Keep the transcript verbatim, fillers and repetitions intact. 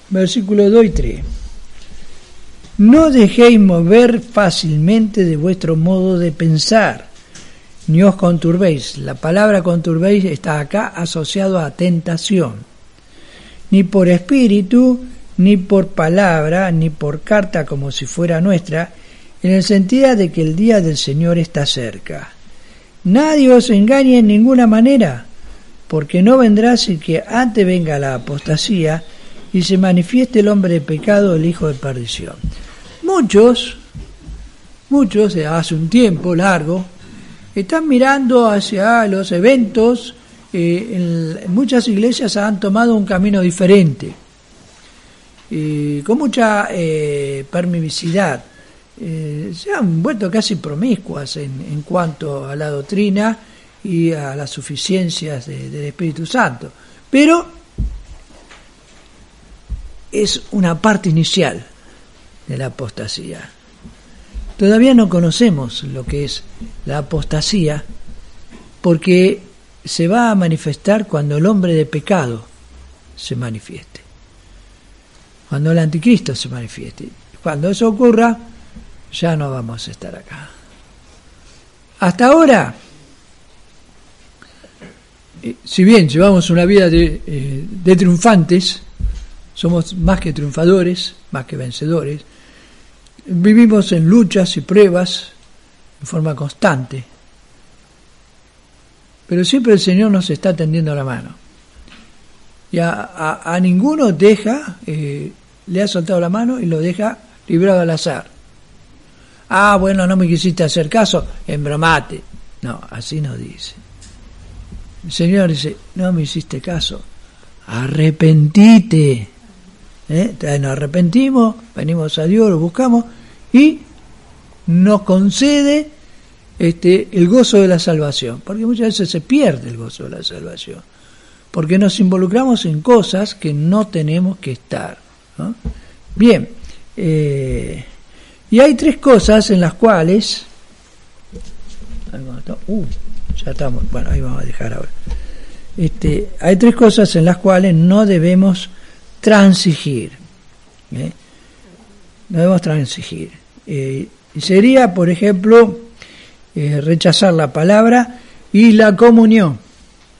versículos dos y tres. No dejéis mover fácilmente de vuestro modo de pensar, ni os conturbéis. La palabra conturbéis está acá asociado a tentación. Ni por espíritu, ni por palabra, ni por carta como si fuera nuestra, en el sentido de que el día del Señor está cerca. Nadie os engañe en ninguna manera, porque no vendrá sin que antes venga la apostasía y se manifieste el hombre de pecado, el hijo de perdición. Muchos, muchos, hace un tiempo largo, están mirando hacia los eventos. Eh, en muchas iglesias han tomado un camino diferente, eh, con mucha eh, permisividad. Eh, se han vuelto casi promiscuas en, en cuanto a la doctrina y a las suficiencias de, del Espíritu Santo. Pero es una parte inicial de la apostasía. Todavía no conocemos lo que es la apostasía, porque se va a manifestar cuando el hombre de pecado se manifieste, cuando el anticristo se manifieste. Cuando eso ocurra, ya no vamos a estar acá. Hasta ahora, eh, si bien llevamos una vida de, eh, de triunfantes, somos más que triunfadores, más que vencedores, vivimos en luchas y pruebas en forma constante, pero siempre el Señor nos está tendiendo la mano, y a, a, a ninguno deja, eh, le ha soltado la mano y lo deja librado al azar. Ah, bueno, no me quisiste hacer caso, embromate. No, así no dice. El Señor dice, no me hiciste caso, arrepentite. ¿Eh? Entonces nos arrepentimos, venimos a Dios, lo buscamos y nos concede este, el gozo de la salvación, porque muchas veces se pierde el gozo de la salvación, porque nos involucramos en cosas que no tenemos que estar, ¿no? Bien, eh, y hay tres cosas en las cuales, uh, ya estamos, bueno, ahí vamos a dejar ahora, este, hay tres cosas en las cuales no debemos transigir, ¿eh? no debemos transigir, eh, y sería, por ejemplo, eh, rechazar la palabra y la comunión.